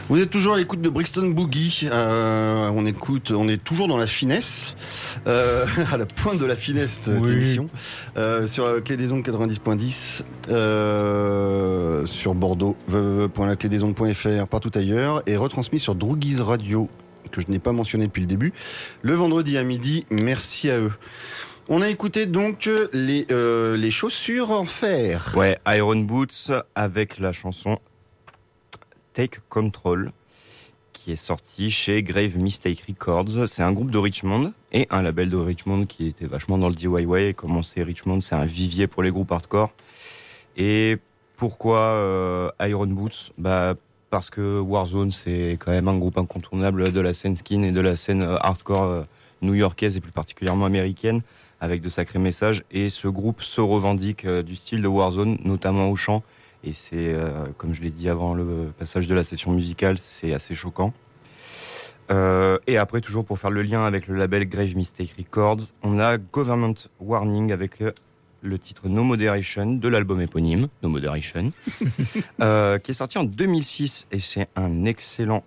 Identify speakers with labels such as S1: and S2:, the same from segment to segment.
S1: Vous êtes toujours à l'écoute de Brixton Boogie. On est toujours dans la finesse, à la pointe de la finesse cette émission, sur la Clé des Ondes 90.10, sur Bordeaux, www.laclédesondes.fr, partout ailleurs, et retransmis sur Droogies Radio, que je n'ai pas mentionné depuis le début, le vendredi à midi. Merci à eux. On a écouté donc les chaussures en fer.
S2: Ouais, Iron Boots avec la chanson Take Control, qui est sorti chez Grave Mistake Records. C'est un groupe de Richmond et un label de Richmond qui était vachement dans le DIY. Comme on sait, Richmond, c'est un vivier pour les groupes hardcore. Et pourquoi Iron Boots ? Parce que Warzone, c'est quand même un groupe incontournable de la scène skin et de la scène hardcore new-yorkaise et plus particulièrement américaine, avec de sacrés messages. Et ce groupe se revendique du style de Warzone, notamment au chant. Et c'est, comme je l'ai dit avant le passage de la session musicale, c'est assez choquant. Et après, toujours pour faire le lien avec le label Grave Mistake Records, on a Government Warning avec le titre No Moderation de l'album éponyme, No Moderation, qui est sorti en 2006. Et c'est un excellent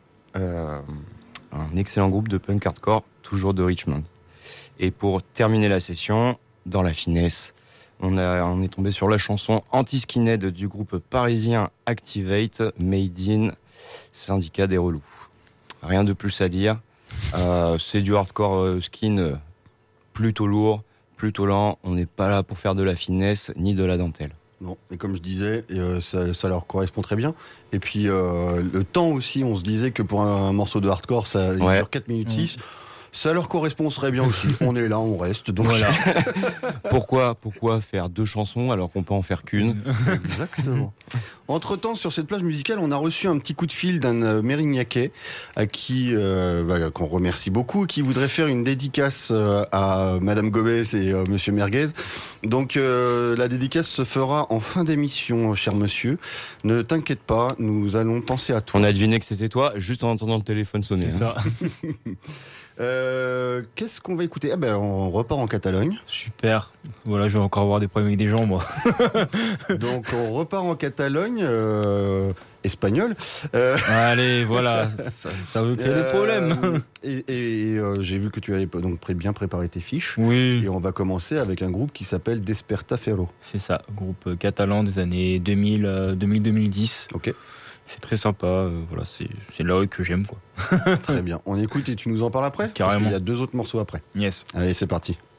S2: groupe de punk hardcore, toujours de Richmond. Et pour terminer la session, dans la finesse, on est tombé sur la chanson Anti-Skinhead du groupe parisien Activate, Made in Syndicat des Relous. Rien de plus à dire. C'est du hardcore skin plutôt lourd, plutôt lent. On n'est pas là pour faire de la finesse ni de la dentelle.
S1: Non, et comme je disais, ça leur correspond très bien. Et puis le temps aussi, on se disait que pour un morceau de hardcore, ça dure 4 minutes 6. Ça leur correspondrait bien aussi. On est là, on reste. Donc
S2: voilà. Pourquoi faire 2 chansons alors qu'on peut en faire qu'une ?
S1: Exactement. Entre-temps, sur cette plage musicale, on a reçu un petit coup de fil d'un Mérignacais à qui qu'on remercie beaucoup, qui voudrait faire une dédicace à Madame Gomez et Monsieur Merguez. Donc la dédicace se fera en fin d'émission, cher monsieur. Ne t'inquiète pas, nous allons penser à toi.
S2: On a deviné que c'était toi juste en entendant le téléphone sonner.
S3: C'est ça.
S1: Qu'est-ce qu'on va écouter ? On repart en Catalogne.
S3: Super. Voilà, je vais encore avoir des problèmes avec des gens, moi.
S1: Donc on repart en Catalogne, espagnol.
S3: Allez, voilà, ça veut créer des problèmes.
S1: Et j'ai vu que tu avais donc bien préparé tes fiches.
S3: Oui.
S1: Et on va commencer avec un groupe qui s'appelle Despertaferro.
S3: C'est ça, groupe catalan des années 2000-2010.
S1: Ok.
S3: C'est très sympa, voilà, c'est là que j'aime, quoi.
S1: Très bien. On écoute et tu nous en parles après ?
S3: Carrément.
S1: Parce qu'il y a 2 autres morceaux après.
S3: Yes.
S1: Allez, c'est parti.